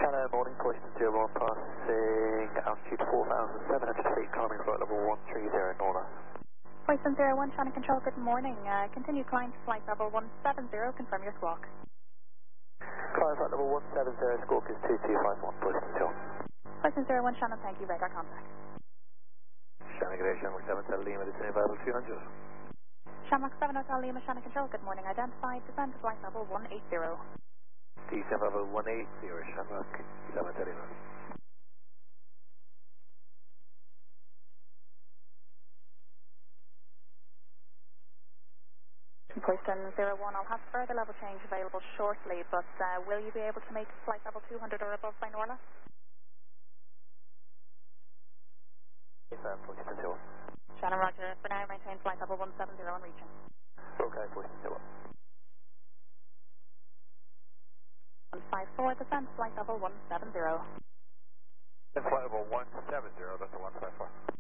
Hello, morning, Poisson 01 passing altitude 4,700 feet, climbing flight level 130 Norla. Poisson 01, Shannon Control, good morning. Continue climb to flight level 170, confirm your squawk. Climb flight level 170, squawk is 2251, Poisson 2. Poisson 01, Shannon, thank you, radar contact. Shannon, good day, Shannon 7 Hotel Lima, descending available 200. Shamrock 7 Hotel Lima, Shannon Control, good morning. Identified, descend to flight level 180. Descend level 180, Shamrock 7 Hotel Lima. Poisson 01, I'll have further level change available shortly, but will you be able to make flight level 200 or above by Norla? Poisson 2. Shannon Roger, for now maintain flight level 170 on reaching. Okay, Poisson 2. 154, descend to flight level 170. Flight level 170, that's the 154.